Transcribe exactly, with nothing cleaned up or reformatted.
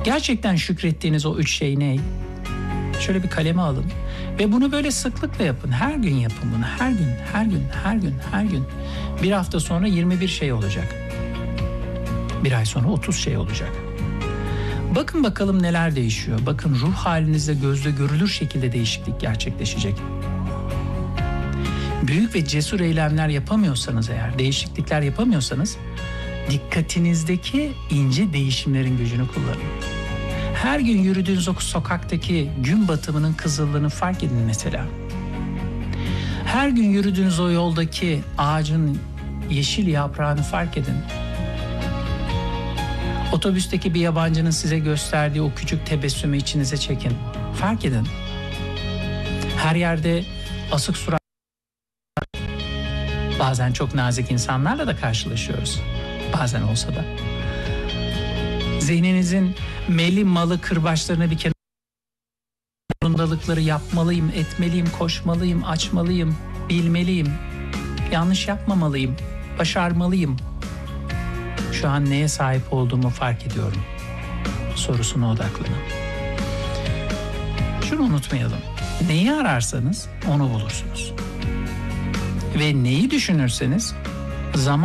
Gerçekten şükrettiğiniz o üç şey ne? Şöyle bir kaleme alın ve bunu böyle sıklıkla yapın. Her gün yapın bunu. Her gün, her gün, her gün, her gün. Bir hafta sonra yirmi bir şey olacak. Bir ay sonra otuz şey olacak. Bakın bakalım neler değişiyor. Bakın ruh halinizde gözle görülür şekilde değişiklik gerçekleşecek. Büyük ve cesur eylemler yapamıyorsanız eğer, değişiklikler yapamıyorsanız dikkatinizdeki ince değişimlerin gücünü kullanın. Her gün yürüdüğünüz o sokaktaki gün batımının kızıllığını fark edin mesela. Her gün yürüdüğünüz o yoldaki ağacın yeşil yaprağını fark edin. Otobüsteki bir yabancının size gösterdiği o küçük tebessümü içinize çekin. Fark edin. Her yerde asık surat, bazen çok nazik insanlarla da karşılaşıyoruz. Bazen olsa da. Zihninizin meli malı kırbaçlarına bir kenara, zorundalıkları yapmalıyım, etmeliyim, koşmalıyım, açmalıyım, bilmeliyim, yanlış yapmamalıyım, başarmalıyım. Şu an neye sahip olduğumu fark ediyorum sorusuna odaklanın. Şunu unutmayalım. Neyi ararsanız onu bulursunuz. Ve neyi düşünürseniz zaman